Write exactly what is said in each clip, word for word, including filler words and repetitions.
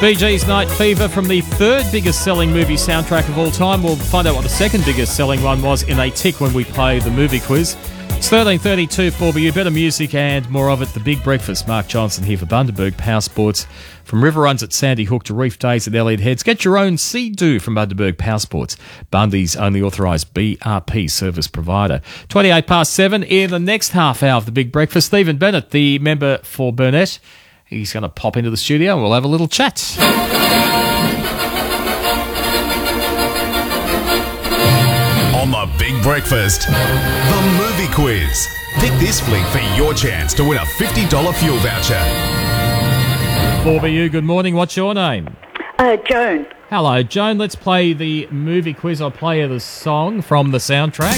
Bee Gees' Night Fever from the third biggest selling movie soundtrack of all time. We'll find out what the second biggest selling one was in a tick when we play the movie quiz. It's thirteen thirty-two four B U. Better music and more of it. The Big Breakfast. Mark Johnson here for Bundaberg Power Sports. From river runs at Sandy Hook to reef days at Elliott Heads. Get your own Sea-Doo from Bundaberg Power Sports. Bundy's only authorised B R P service provider. twenty-eight past seven. In the next half hour of the Big Breakfast, Stephen Bennett, the member for Burnett, he's going to pop into the studio and we'll have a little chat. On the Big Breakfast, the movie quiz. Pick this flick for your chance to win a fifty dollars fuel voucher. four B U, good morning. What's your name? Uh, Joan. Hello, Joan. Let's play the movie quiz. I'll play you the song from the soundtrack.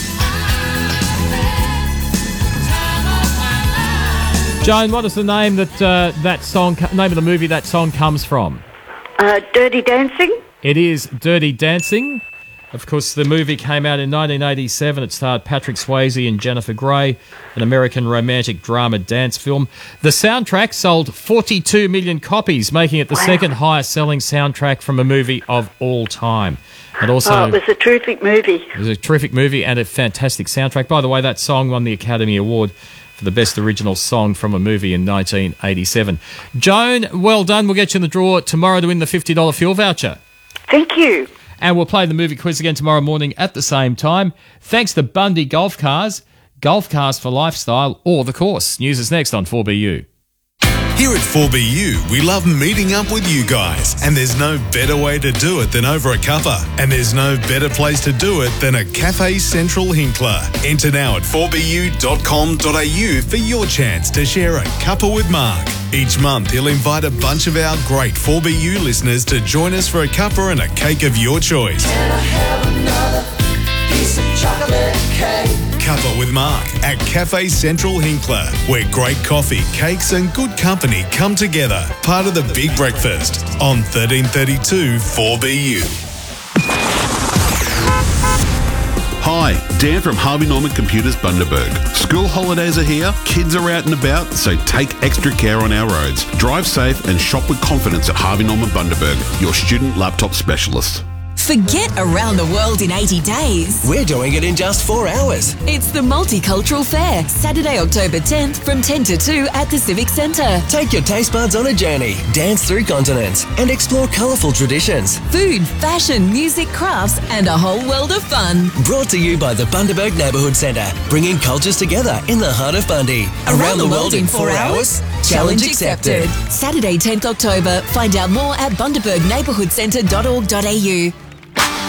Joan, what is the name that uh, that song, name of the movie that song comes from? Uh, Dirty Dancing. It is Dirty Dancing. Of course, the movie came out in nineteen eighty-seven. It starred Patrick Swayze and Jennifer Grey, an American romantic drama dance film. The soundtrack sold forty-two million copies, making it the Wow. second highest selling soundtrack from a movie of all time. And also, Oh, it was a terrific movie. it was a terrific movie and a fantastic soundtrack. By the way, that song won the Academy Award for the best original song from a movie in nineteen eighty-seven. Joan, well done. We'll get you in the draw tomorrow to win the fifty dollars fuel voucher. Thank you. And we'll play the movie quiz again tomorrow morning at the same time. Thanks to Bundy Golf Cars, golf cars for lifestyle, or the course. News is next on four B U. Here at four B U, we love meeting up with you guys. And there's no better way to do it than over a cuppa. And there's no better place to do it than a Cafe Central Hinkler. Enter now at four b u dot com dot a u for your chance to share a cuppa with Mark. Each month, he'll invite a bunch of our great four B U listeners to join us for a cuppa and a cake of your choice. Can I have another piece of chocolate cake? Cuppa with Mark at Cafe Central Hinkler, where great coffee, cakes and good company come together. Part of the Big Breakfast on thirteen thirty-two four B U. Hi, Dan from Harvey Norman Computers Bundaberg. School holidays are here, kids are out and about, so take extra care on our roads. Drive safe and shop with confidence at Harvey Norman Bundaberg, your student laptop specialist. Forget around the world in eighty days. We're doing it in just four hours. It's the Multicultural Fair, Saturday, October tenth from ten to two at the Civic Centre. Take your taste buds on a journey, dance through continents, and explore colourful traditions. Food, fashion, music, crafts, and a whole world of fun. Brought to you by the Bundaberg Neighbourhood Centre, bringing cultures together in the heart of Bundy. Around, the world in four hours? Challenge accepted. Saturday, tenth October. Find out more at bundaberg neighbourhood centre dot org dot a u.